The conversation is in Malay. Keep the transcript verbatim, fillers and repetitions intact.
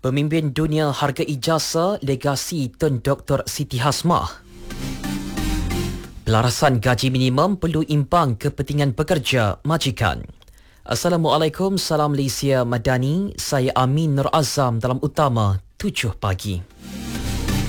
Pemimpin dunia hargai jasa legasi Tun Doktor Siti Hasmah. Pelarasan gaji minimum perlu imbang kepentingan pekerja majikan. Assalamualaikum, salam Malaysia Madani. Saya Amin Nur Azam dalam Utama tujuh pagi.